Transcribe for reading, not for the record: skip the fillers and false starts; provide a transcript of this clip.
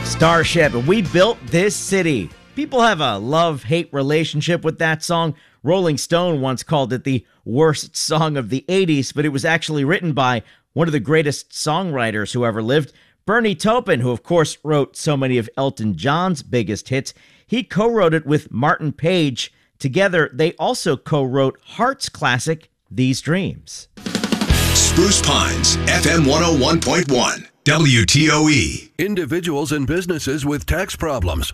Starship, We Built This City. People have a love-hate relationship with that song. Rolling Stone once called it the worst song of the 80s, but it was actually written by one of the greatest songwriters who ever lived, Bernie Taupin, who of course wrote so many of Elton John's biggest hits. He co-wrote it with Martin Page. Together, they also co-wrote Heart's classic, These Dreams. Spruce Pines, FM 101.1, WTOE. Individuals and businesses with tax problems